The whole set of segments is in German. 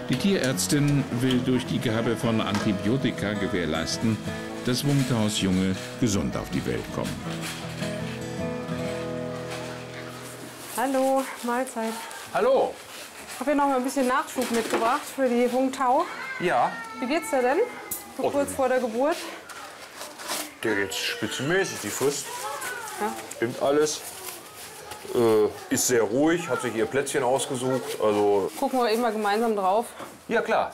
Die Tierärztin will durch die Gabe von Antibiotika gewährleisten, dass Wung Taos Junge gesund auf die Welt kommen. Hallo, Mahlzeit. Hallo. Ich habe hier noch mal ein bisschen Nachschub mitgebracht für die Wung Tao. Ja. Wie geht's dir denn? So kurz vor der Geburt? Der geht's spitzenmäßig, die frisst. Ja. Stimmt alles. Ist sehr ruhig, hat sich ihr Plätzchen ausgesucht. Also Gucken wir eben mal gemeinsam drauf. ja, klar.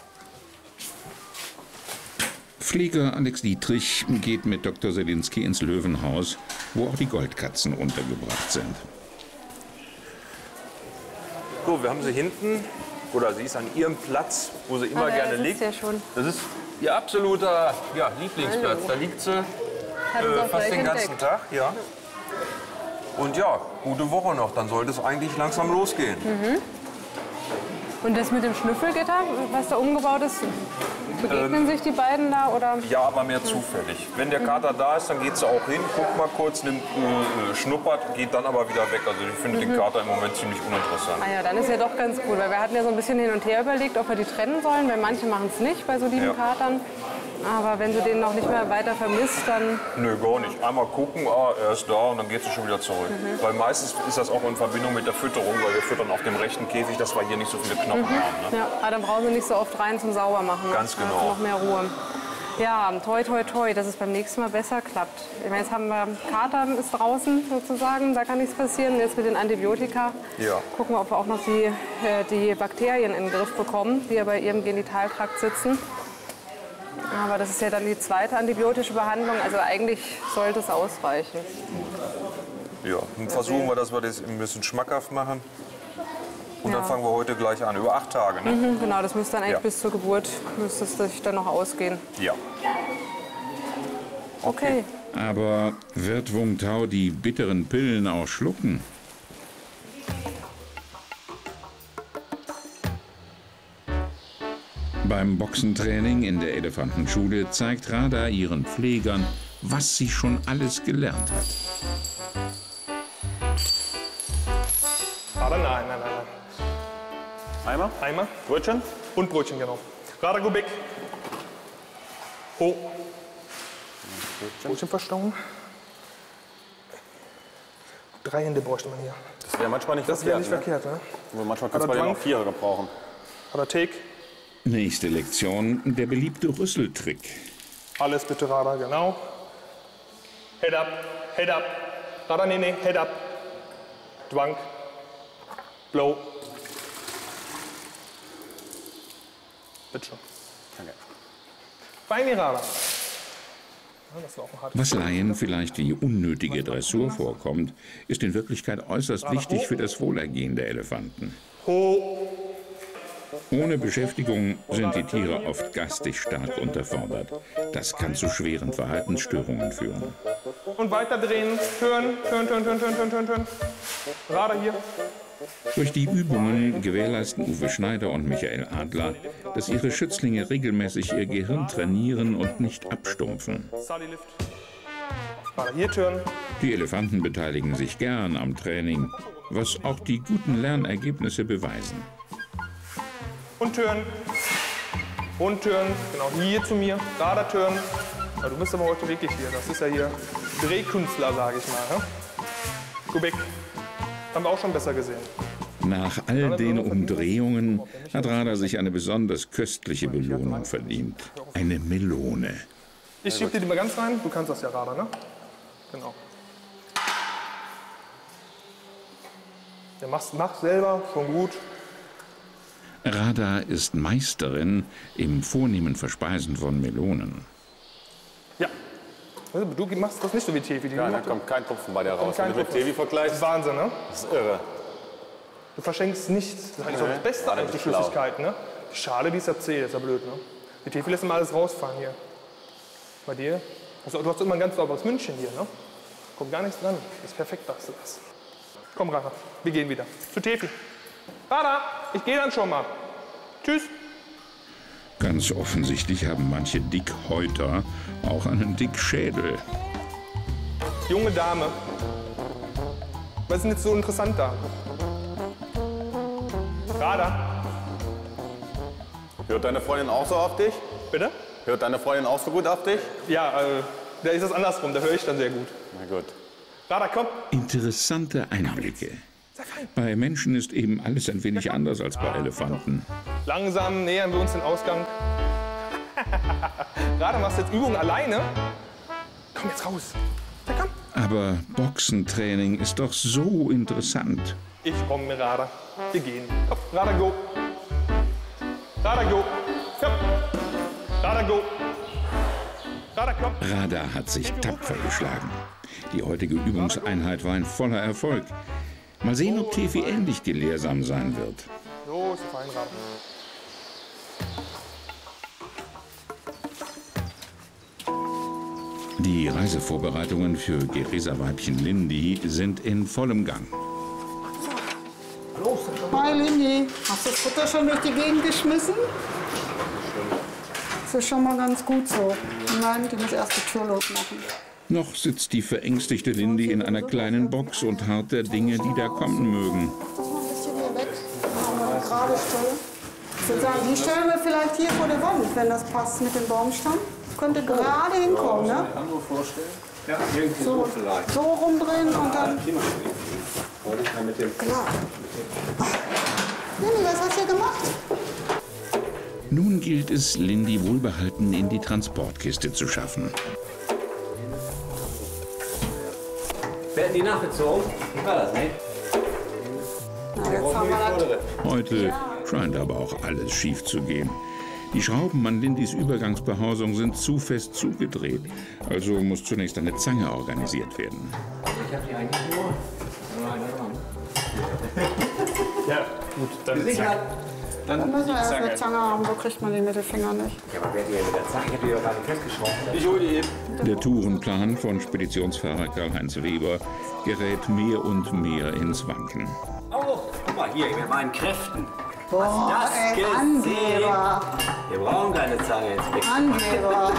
Pfleger Alex Dietrich geht mit Dr. Selinski ins Löwenhaus, wo auch die Goldkatzen untergebracht sind. So, wir haben sie hinten, oder sie ist an ihrem Platz, wo sie immer gerne liegt. Ja schon. Das ist ihr absoluter Lieblingsplatz. Hallo. Da liegt sie Hat uns auch fast gleich den ganzen entdeckt. Tag. Ja. Und ja, gute Woche noch, dann sollte es eigentlich langsam losgehen. Und das mit dem Schnüffelgitter, was da umgebaut ist, begegnen sich die beiden da? Oder? Ja, aber mehr zufällig. Wenn der Kater da ist, dann geht sie auch hin, guckt mal kurz, nimmt, schnuppert, geht dann aber wieder weg. Also ich finde den Kater im Moment ziemlich uninteressant. Ah ja, dann ist ja doch ganz gut, weil wir hatten ja so ein bisschen hin und her überlegt, ob wir die trennen sollen, weil manche machen es nicht bei so lieben Katern. Aber wenn du den noch nicht mehr weiter vermisst, dann... Nö, gar nicht. Einmal gucken, er ist da und dann geht sie schon wieder zurück. Weil meistens ist das auch in Verbindung mit der Fütterung, weil wir füttern auf dem rechten Käfig, dass wir hier nicht so viele Knochen haben. Ne? Ja, aber dann brauchen sie nicht so oft rein zum Saubermachen. Ne? Ganz genau. Da hast du noch mehr Ruhe. Ja, toi, toi, toi, dass es beim nächsten Mal besser klappt. Ich meine, jetzt haben wir Kater ist draußen sozusagen, da kann nichts passieren. Jetzt mit den Antibiotika gucken wir, ob wir auch noch die Bakterien in den Griff bekommen, die ja bei ihrem Genitaltrakt sitzen. Aber das ist ja dann die zweite antibiotische Behandlung, also eigentlich sollte es ausreichen. Ja, dann versuchen wir, dass wir das ein bisschen schmackhaft machen. Und dann fangen wir heute gleich an, über 8 Tage. Ne? Genau, das müsste dann eigentlich bis zur Geburt müsste es sich dann noch ausgehen. Ja. Okay. Aber wird Wung Tao die bitteren Pillen auch schlucken? Beim Boxentraining in der Elefantenschule zeigt Radha ihren Pflegern, was sie schon alles gelernt hat. Aber nein. Eimer? Eimer. Brötchen? Und Brötchen, genau. Radha, go back. Ho. Brötchen verstauen. 3 Hände bräuchte man hier. Das wäre manchmal nicht Das wäre nicht verkehrt, ne? Aber manchmal kannst du auch 4 gebrauchen. Aber take. Nächste Lektion, der beliebte Rüsseltrick. Alles bitte, Radha, genau. Head up, head up. Radha, nee, head up. Dwank. Blow. Bitte schon. Danke. Beine, Radha. Das war auch ein hartes Was Laien vielleicht wie unnötige Dressur vorkommt, ist in Wirklichkeit äußerst wichtig für das Wohlergehen der Elefanten. Ho. Ohne Beschäftigung sind die Tiere oft geistig stark unterfordert. Das kann zu schweren Verhaltensstörungen führen. Und weiter drehen. Turn. Radha hier. Durch die Übungen gewährleisten Uwe Schneider und Michael Adler, dass ihre Schützlinge regelmäßig ihr Gehirn trainieren und nicht abstumpfen. Sally lift. Radha hier, turn. Die Elefanten beteiligen sich gern am Training, was auch die guten Lernergebnisse beweisen. Und turn. Und turn. Genau, hier zu mir. Radha turn. Ja, du bist aber heute wirklich hier. Das ist ja hier Drehkünstler, sage ich mal. Ne? Go back. Haben wir auch schon besser gesehen. Nach all den Umdrehungen hat Radha sich eine besonders köstliche Belohnung verdient. Eine Melone. Ich schieb dir die mal ganz rein. Du kannst das ja, Radha, ne? Genau. Ja, mach selber, schon gut. Radha ist Meisterin im vornehmen Verspeisen von Melonen. Ja. Du machst das nicht so wie Tevi. Ja, da kommt kein Tropfen bei dir raus. Wenn du mit Tevi Das vergleichst, ist Wahnsinn, ne? das ist irre. Du verschenkst nichts. Das ist eigentlich so das Beste Warte, eigentlich, die schlau. Flüssigkeit, ne? Die Schale, die ist ja zäh, das ist ja blöd, ne? Die Tevi lässt immer alles rausfahren hier. Bei dir? Also, du hast immer ein ganz sauberes Mündchen hier, ne? Kommt gar nichts dran. Das ist perfekt, hast du das. Komm, Radha, wir gehen wieder. Zu Tevi. Radha, ich gehe dann schon mal. Tschüss. Ganz offensichtlich haben manche Dickhäuter auch einen Dickschädel. Junge Dame. Was ist denn jetzt so interessant da? Radha. Hört deine Freundin auch so auf dich? Bitte? Hört deine Freundin auch so gut auf dich? Ja, da ist es andersrum, da höre ich dann sehr gut. Na gut. Rada, komm. Interessante Einblicke. Bei Menschen ist eben alles ein wenig anders als bei Elefanten. Langsam nähern wir uns den Ausgang. Rada, machst du jetzt Übungen alleine? Komm jetzt raus. Ja, komm. Aber Boxentraining ist doch so interessant. Ich komme, Rada. Wir gehen. Komm, Rada, go. Rada, go. Komm. Rada, go. Rada, komm. Rada hat sich tapfer geschlagen. Die heutige Übungseinheit war ein voller Erfolg. Mal sehen, ob Tefi ähnlich gelehrsam sein wird. So ist fein, Rada. Die Reisevorbereitungen für Geresa-Weibchen Lindy sind in vollem Gang. Hi Lindy, hast du das Futter schon durch die Gegend geschmissen? Das ist schon mal ganz gut so. Nein, die muss erst die Tür losmachen. Noch sitzt die verängstigte Lindy in einer kleinen Box und harrt der Dinge, die da kommen mögen. Lass mal ein bisschen hier weg. Machen wir eine gerade Stelle. Ich würde sagen, die stellen wir vielleicht hier vor der Wand, wenn das passt mit dem Baumstamm. Könnte gerade hinkommen, ne? Ja, irgendwie so vielleicht. So rumdrehen und dann. Klar. Lindy, was hast du gemacht? Nun gilt es, Lindy wohlbehalten in die Transportkiste zu schaffen. Werden die nachgezogen? Wie war das, ne? Na, jetzt haben wir das. Heute scheint aber auch alles schief zu gehen. Die Schrauben an Lindys Übergangsbehausung sind zu fest zugedreht. Also muss zunächst eine Zange organisiert werden. Ich hab die eigentlich nur. Ja, gut, dann Gesichert. Dann müssen wir erst eine Zange haben, so kriegt man die Mittelfinger nicht. Ja, aber wer die mit der Zange? Ich hab die doch gar nicht festgeschraubt. Ich hol die eben. Der Tourenplan von Speditionsfahrer Karl-Heinz Weber gerät mehr und mehr ins Wanken. Oh, guck mal hier, mit meinen Kräften. Boah, das ey, gesehen? Angeber. Wir brauchen keine Zange jetzt weg. Angeber.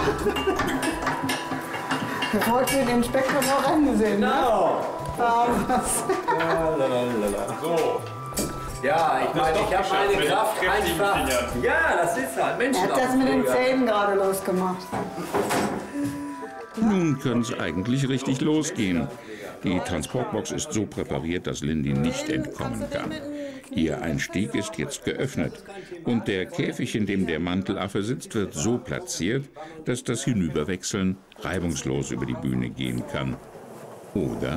Wir wollten den Inspektor noch rennen sehen, ne? Genau. Was? So. Ja, ich meine, ich habe meine Kraft einfach. Ja, das ist halt Menschen. Er hat das mit den Zähnen gerade losgemacht. Nun kann es eigentlich richtig losgehen. Die Transportbox ist so präpariert, dass Lindy nicht entkommen kann. Ihr Einstieg ist jetzt geöffnet und der Käfig, in dem der Mantelaffe sitzt, wird so platziert, dass das Hinüberwechseln reibungslos über die Bühne gehen kann. Oder?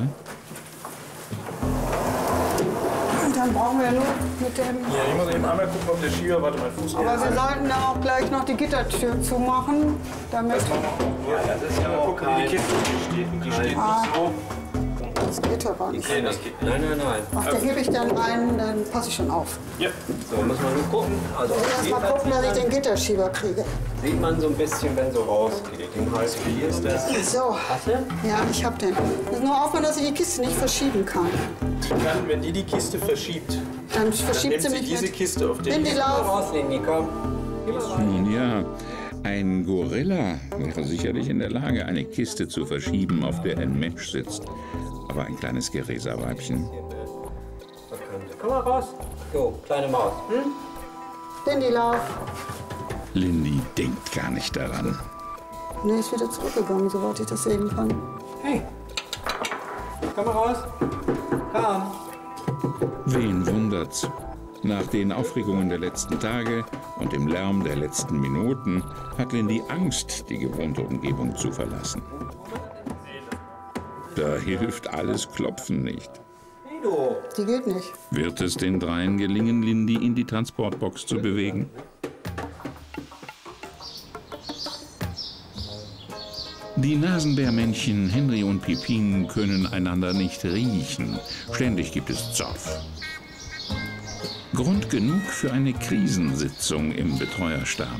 Und dann brauchen wir nur mit dem... Ja, ich muss eben einmal gucken, ob der Schieber, warte mal, Fuß. Aber wir sollten da auch gleich noch die Gittertür zumachen, damit... Ja, das ist ja auch Gucken, wie die Kiste steht. Die steht nicht so. Das geht aber nicht. Nein, nein. Ach, da gebe ich dann einen, dann passe ich schon auf. Ja. So, muss man nur gucken. Also, Erst mal gucken, dass ich den Gitterschieber kriege. sieht man so ein bisschen, wenn so rausgeht. Den Hals, wie ist das? So, Hast du? ja, ich hab den. Muss nur aufhören, dass ich die Kiste nicht verschieben kann. Dann, wenn die Kiste verschiebt, Dann verschiebt nimmt sie sie mich diese mit. Kiste auf den In die Lauf. Raus, Lindy, komm. Nun ja, ein Gorilla wäre sicherlich in der Lage, eine Kiste zu verschieben, auf der ein Mensch sitzt. Aber ein kleines Geresa-Weibchen. Komm mal raus. So, kleine Maus. In die Lauf. Lindy denkt gar nicht daran. Nee, ist wieder zurückgegangen, soweit ich das sehen kann. Hey, komm mal raus. Komm. Wen wundert's? Nach den Aufregungen der letzten Tage und dem Lärm der letzten Minuten hat Lindy Angst, die gewohnte Umgebung zu verlassen. Da hilft alles Klopfen nicht. Hey, du. Die geht nicht. Wird es den dreien gelingen, Lindy in die Transportbox zu bewegen? Die Nasenbärmännchen Henry und Pipin können einander nicht riechen. Ständig gibt es Zoff. Grund genug für eine Krisensitzung im Betreuerstab.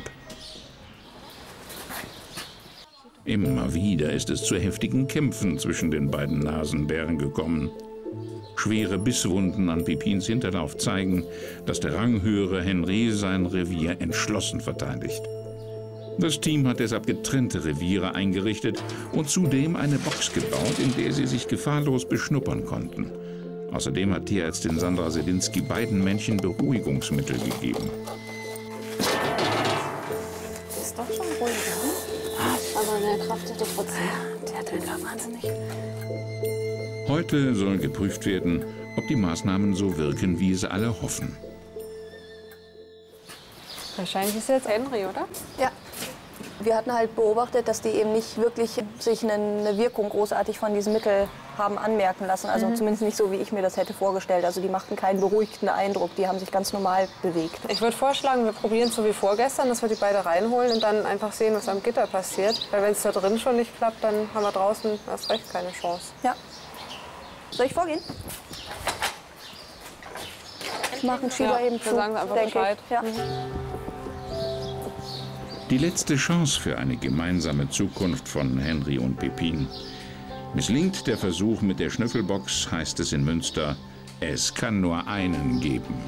Immer wieder ist es zu heftigen Kämpfen zwischen den beiden Nasenbären gekommen. Schwere Bisswunden an Pipins Hinterlauf zeigen, dass der ranghöhere Henry sein Revier entschlossen verteidigt. Das Team hat deshalb getrennte Reviere eingerichtet und zudem eine Box gebaut, in der sie sich gefahrlos beschnuppern konnten. Außerdem hat Tierärztin Sandra Selinski beiden Männchen Beruhigungsmittel gegeben. ist doch schon ruhig, ne? Aber der Kraft hat er trotzdem. Der hat einfach wahnsinnig. Heute soll geprüft werden, ob die Maßnahmen so wirken, wie es alle hoffen. Wahrscheinlich ist jetzt Henry, oder? Ja. Wir hatten halt beobachtet, dass die eben nicht wirklich sich eine Wirkung großartig von diesem Mittel haben anmerken lassen. Also zumindest nicht so, wie ich mir das hätte vorgestellt. Also die machten keinen beruhigenden Eindruck. Die haben sich ganz normal bewegt. Ich würde vorschlagen, wir probieren es so wie vorgestern, dass wir die beide reinholen und dann einfach sehen, was am Gitter passiert. Weil wenn es da drin schon nicht klappt, dann haben wir draußen erst recht keine Chance. Ja. Soll ich vorgehen? Ich mache einen Schieber eben zu, wir sagen einfach Bescheid. Ja. Die letzte Chance für eine gemeinsame Zukunft von Henry und Pepin. Misslingt der Versuch mit der Schnüffelbox, heißt es in Münster, es kann nur einen geben.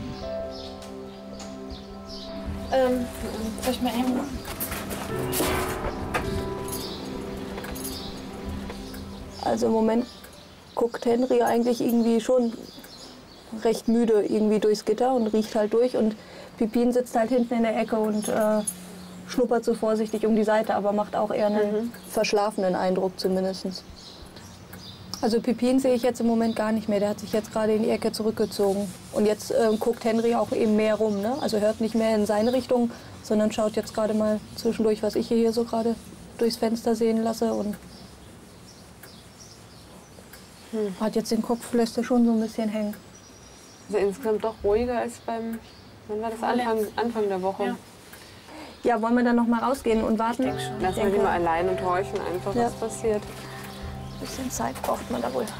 Soll ich mal eben... Also im Moment guckt Henry eigentlich irgendwie schon recht müde irgendwie durchs Gitter und riecht halt durch. Und Pepin sitzt halt hinten in der Ecke und schnuppert so vorsichtig um die Seite, aber macht auch eher einen verschlafenen Eindruck zumindest. Also Pepin sehe ich jetzt im Moment gar nicht mehr. Der hat sich jetzt gerade in die Ecke zurückgezogen. Und jetzt guckt Henry auch eben mehr rum. Ne? Also hört nicht mehr in seine Richtung, sondern schaut jetzt gerade mal zwischendurch, was ich hier so gerade durchs Fenster sehen lasse. Und hat jetzt den Kopf, lässt er schon so ein bisschen hängen. Also insgesamt doch ruhiger als beim, wann war das, Anfang der Woche? Ja. Ja, wollen wir dann noch mal rausgehen und warten? Ich denke schon. Lassen wir die mal allein und horchen einfach, was passiert. Ein bisschen Zeit braucht man da wohl.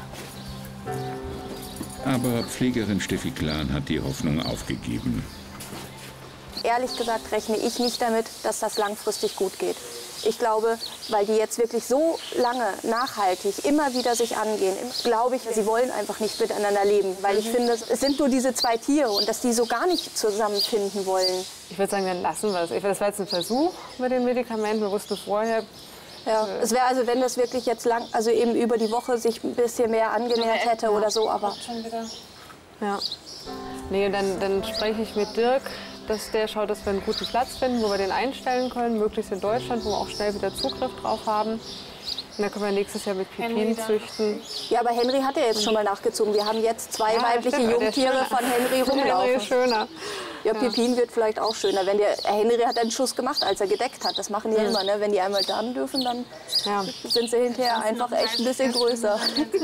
Aber Pflegerin Steffi Klan hat die Hoffnung aufgegeben. Ehrlich gesagt rechne ich nicht damit, dass das langfristig gut geht. Ich glaube, weil die jetzt wirklich so lange nachhaltig immer wieder sich angehen, glaube ich, sie wollen einfach nicht miteinander leben. Weil ich finde, es sind nur diese zwei Tiere und dass die so gar nicht zusammenfinden wollen. Ich würde sagen, dann lassen wir es. Das war jetzt ein Versuch mit den Medikamenten. Wir wussten vorher. Ja, es wäre also, wenn das wirklich jetzt lang, also eben über die Woche sich ein bisschen mehr angenähert hätte oder so, aber. Schon wieder. Ja. Nee, dann spreche ich mit Dirk, dass der schaut, dass wir einen guten Platz finden, wo wir den einstellen können, möglichst in Deutschland, wo wir auch schnell wieder Zugriff drauf haben. Und dann können wir nächstes Jahr mit Pepin züchten. Ja, aber Henry hat ja jetzt schon mal nachgezogen. Wir haben jetzt zwei weibliche Jungtiere von Henry rumlaufen. Henry ist schöner. Ja, Pepin wird vielleicht auch schöner. Wenn Henry hat einen Schuss gemacht, als er gedeckt hat. Das machen die immer, ne? Wenn die einmal dann dürfen, dann sind sie hinterher einfach echt ein bisschen größer.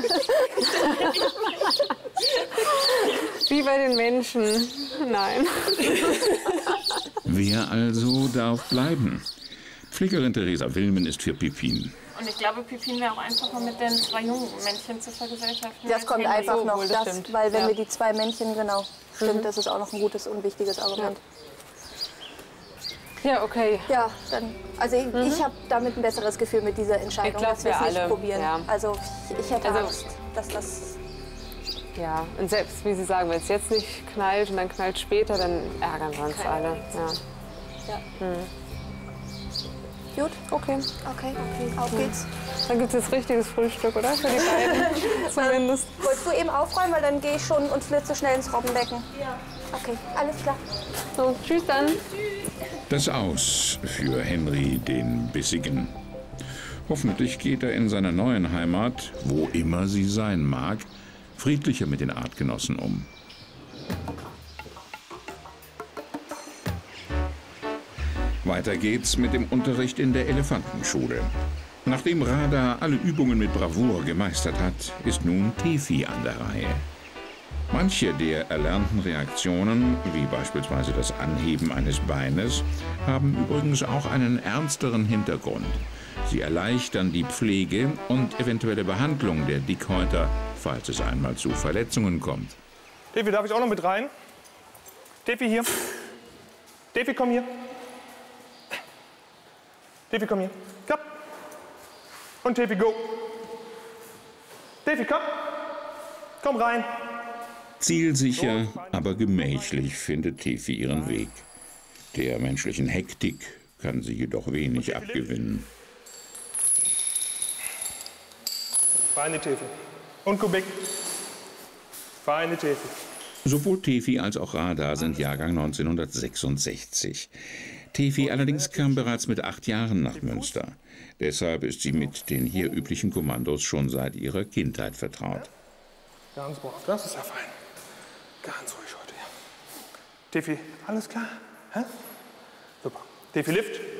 Wie bei den Menschen. Nein. Wer also darf bleiben? Pflegerin Theresa Wilmen ist für Pepin. Und ich glaube, Pepin wäre auch einfacher mit den zwei jungen Männchen zu vergesellschaften. Das kommt einfach noch, weil wenn wir die zwei Männchen, genau, stimmt, das ist auch noch ein gutes und wichtiges Argument. Ja, okay. Ja, dann, also ich habe damit ein besseres Gefühl mit dieser Entscheidung, dass wir es nicht probieren. Ja. Also ich hätte Angst, dass das... Ja, und selbst, wie Sie sagen, wenn es jetzt nicht knallt und dann knallt später, dann ärgern wir uns alle. Ja. Gut, okay. Auf geht's. Dann gibt es jetzt richtiges Frühstück, oder? Für die beiden zumindest. Wolltest du eben aufräumen, weil dann gehe ich schon und flitze schnell ins Robbenbecken. Ja. Okay, alles klar. So, tschüss dann. Das Aus für Henry den Bissigen. Hoffentlich geht er in seiner neuen Heimat, wo immer sie sein mag, friedlicher mit den Artgenossen um. Weiter geht's mit dem Unterricht in der Elefantenschule. Nachdem Radha alle Übungen mit Bravour gemeistert hat, ist nun Tefi an der Reihe. Manche der erlernten Reaktionen, wie beispielsweise das Anheben eines Beines, haben übrigens auch einen ernsteren Hintergrund. Sie erleichtern die Pflege und eventuelle Behandlung der Dickhäuter, falls es einmal zu Verletzungen kommt. Tefi, darf ich auch noch mit rein? Tefi, hier. Tefi, komm hier. Tefi, komm hier. Komm. Und Tefi, go. Tefi, komm. Komm rein. Zielsicher, aber gemächlich findet Tefi ihren Weg. Der menschlichen Hektik kann sie jedoch wenig abgewinnen. Feine Tefi. Und Kubik. Feine Tefi. Sowohl Tefi als auch Radha sind Jahrgang 1966. Tefi allerdings kam bereits mit 8 Jahren nach Münster. Deshalb ist sie mit den hier üblichen Kommandos schon seit ihrer Kindheit vertraut. Ganz brav, das ist ja fein. Ganz ruhig heute. Tefi, alles klar? Hä? Super. Tefi, Lift.